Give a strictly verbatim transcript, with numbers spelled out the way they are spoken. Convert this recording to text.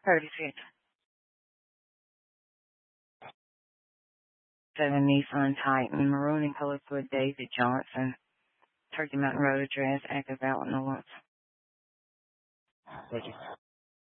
thirty-six. Seven Nissan Titan, maroon and color for David Johnson, Turkey Mountain Road address, active out Illinois. Thank you.